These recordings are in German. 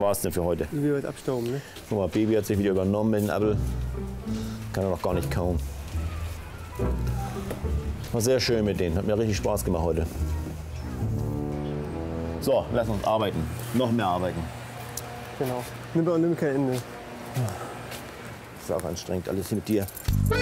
War's denn für heute? Baby wird abstauben, ne? Guck mal, Baby hat sich wieder übernommen mit dem Apfel. Kann er noch gar nicht kauen. War sehr schön mit denen. Hat mir richtig Spaß gemacht heute. So, lass uns arbeiten. Noch mehr arbeiten. Genau. Nimm kein Ende. Ist auch anstrengend, alles mit dir.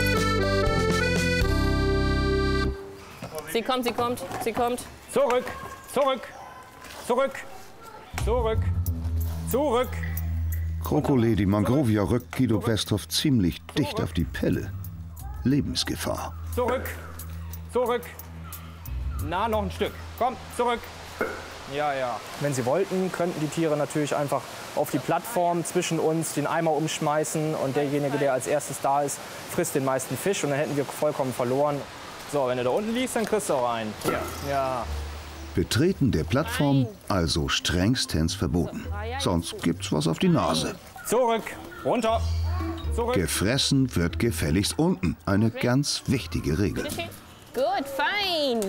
Sie kommt, sie kommt, sie kommt. Zurück, zurück, zurück, zurück, zurück. Krokoledi Mangrovia rückt Guido Westhoff ziemlich dicht auf die Pelle. Lebensgefahr. Zurück, zurück. Na, noch ein Stück. Komm, zurück. Ja, ja. Wenn Sie wollten, könnten die Tiere natürlich einfach auf die Plattform zwischen uns den Eimer umschmeißen und derjenige, der als erstes da ist, frisst den meisten Fisch und dann hätten wir vollkommen verloren. So, wenn du da unten liegst, dann kriegst du auch einen. Hier. Ja. Betreten der Plattform also strengstens verboten. Sonst gibt's was auf die Nase. Zurück, runter, zurück. Gefressen wird gefälligst unten. Eine ganz wichtige Regel. Gut, fein.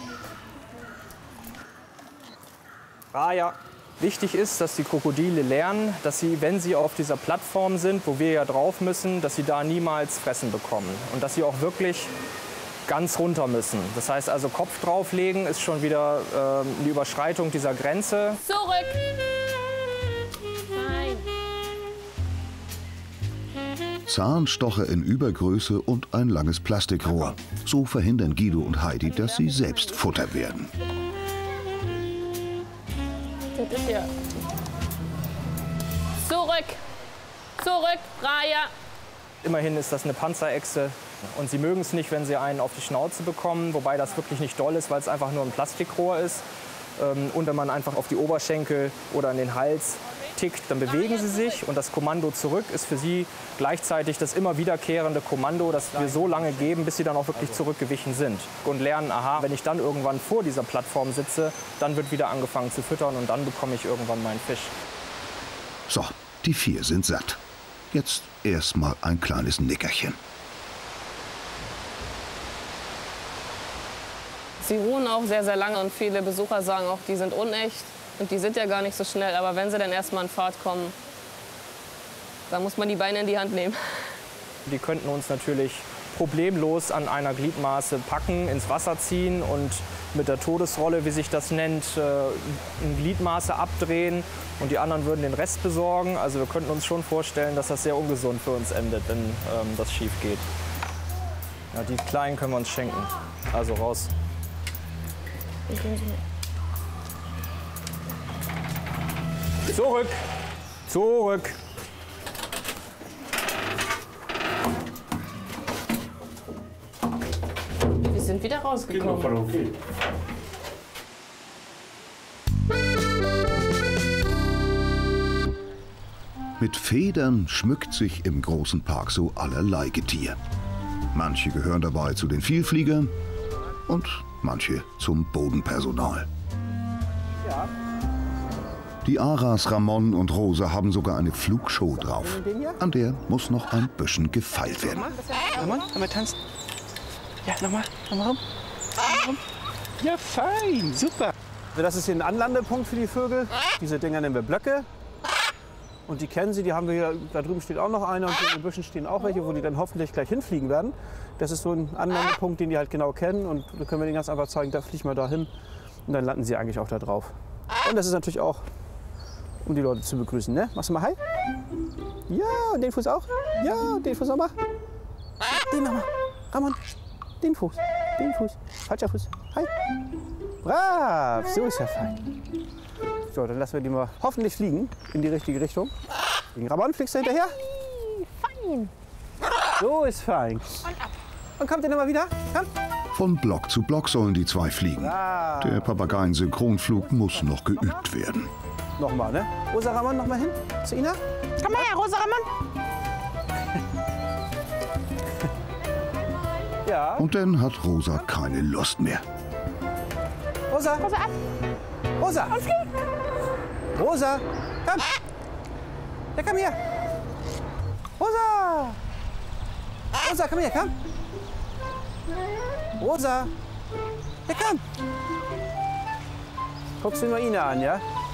Ja. Wichtig ist, dass die Krokodile lernen, dass sie, wenn sie auf dieser Plattform sind, wo wir ja drauf müssen, dass sie da niemals Fressen bekommen. Und dass sie auch wirklich ganz runter müssen. Das heißt also, Kopf drauflegen ist schon wieder eine Überschreitung dieser Grenze. Zurück. Fein. Zahnstocher in Übergröße und ein langes Plastikrohr. So verhindern Guido und Heidi, dass sie selbst Futter werden. Das ist ja. Zurück. Zurück, Raya. Immerhin ist das eine Panzerechse und sie mögen es nicht, wenn sie einen auf die Schnauze bekommen, wobei das wirklich nicht doll ist, weil es einfach nur ein Plastikrohr ist. Und wenn man einfach auf die Oberschenkel oder an den Hals tickt, dann bewegen sie sich und das Kommando zurück ist für sie gleichzeitig das immer wiederkehrende Kommando, das wir so lange geben, bis sie dann auch wirklich zurückgewichen sind und lernen, aha, wenn ich dann irgendwann vor dieser Plattform sitze, dann wird wieder angefangen zu füttern und dann bekomme ich irgendwann meinen Fisch. So, die 4 sind satt. Jetzt erstmal ein kleines Nickerchen. Sie ruhen auch sehr, sehr lange und viele Besucher sagen auch, die sind unecht und die sind ja gar nicht so schnell. Aber wenn sie dann erstmal in Fahrt kommen, dann muss man die Beine in die Hand nehmen. Die könnten uns natürlich problemlos an einer Gliedmaße packen, ins Wasser ziehen und mit der Todesrolle, wie sich das nennt, in Gliedmaße abdrehen und die anderen würden den Rest besorgen. Also wir könnten uns schon vorstellen, dass das sehr ungesund für uns endet, wenn das schief geht. Ja, die Kleinen können wir uns schenken. Also raus. Zurück! Zurück! Wir sind wieder rausgekommen. Okay. Mit Federn schmückt sich im großen Park so allerlei Getier. Manche gehören dabei zu den Vielfliegern und manche zum Bodenpersonal. Ja. Die Aras, Ramon und Rosa haben sogar eine Flugshow drauf. An der muss noch ein bisschen gefeilt werden. Ramon, können wir tanzen? Ja, nochmal rum. Ja, fein, super. Also das ist hier ein Anlandepunkt für die Vögel. Diese Dinger nennen wir Blöcke. Und die kennen sie, die haben wir hier, da drüben steht auch noch einer und hier in den Büschen stehen auch welche, wo die dann hoffentlich gleich hinfliegen werden. Das ist so ein Anlandepunkt, den die halt genau kennen und da können wir denen ganz einfach zeigen, da fliegen wir da hin und dann landen sie eigentlich auch da drauf. Und das ist natürlich auch, um die Leute zu begrüßen, ne? Machst du mal Hi? Ja, und den Fuß auch? Ja, und den Fuß nochmal? Den nochmal. Ramon, den Fuß, falscher Fuß. Hi. Brav, so ist er fein. So, dann lassen wir die mal hoffentlich fliegen in die richtige Richtung. Ramon, fliegst du hinterher? Fein. So ist fein. Und kommt ihr noch mal wieder? Komm. Von Block zu Block sollen die 2 fliegen. Der Papageien-Synchronflug muss noch geübt werden. Nochmal, ne? Rosa Ramon, noch mal hin zu Ina. Komm mal her, Rosa Ramon. Ja. Und dann hat Rosa keine Lust mehr. Rosa. Rosa ab. Rosa. Rosa. Komm. Ja, komm her. Rosa. Rosa, komm her, komm. Rosa. Ja, komm. Guckst du nur Ina an, ja?